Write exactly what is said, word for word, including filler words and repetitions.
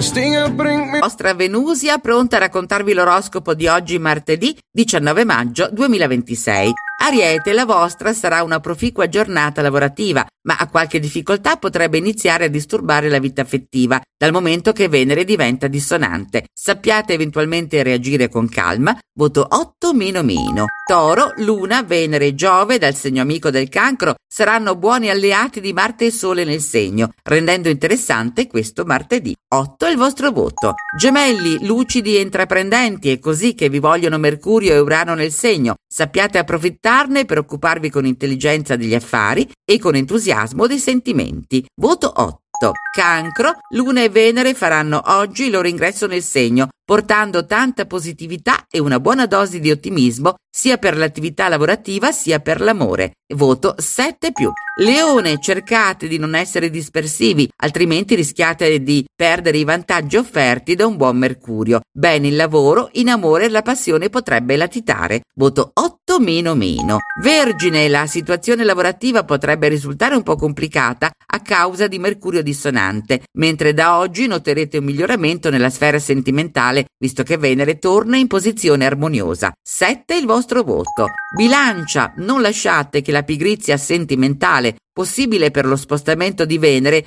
La vostra Venusia pronta a raccontarvi l'oroscopo di oggi, martedì diciannove maggio duemilaventisei. Ariete, la vostra sarà una proficua giornata lavorativa, ma a qualche difficoltà potrebbe iniziare a disturbare la vita affettiva, dal momento che Venere diventa dissonante. Sappiate eventualmente reagire con calma. Voto otto meno meno. Toro, Luna, Venere e Giove, dal segno amico del Cancro, saranno buoni alleati di Marte e Sole nel segno, rendendo interessante questo martedì. otto è il vostro voto. Gemelli, lucidi e intraprendenti, è così che vi vogliono Mercurio e Urano nel segno. Sappiate approfittarne per occuparvi con intelligenza degli affari e con entusiasmo dei sentimenti. Voto otto. Cancro, Luna e Venere faranno oggi il loro ingresso nel segno, portando tanta positività e una buona dose di ottimismo sia per l'attività lavorativa sia per l'amore. Voto sette più. Leone, cercate di non essere dispersivi, altrimenti rischiate di perdere i vantaggi offerti da un buon Mercurio. Bene il lavoro, in amore la passione potrebbe latitare. Voto otto meno meno. Vergine, la situazione lavorativa potrebbe risultare un po' complicata a causa di Mercurio dissonante, mentre da oggi noterete un miglioramento nella sfera sentimentale, visto che Venere torna in posizione armoniosa. sette il vostro voto. Bilancia, non lasciate che la pigrizia sentimentale possibile per lo spostamento di Venere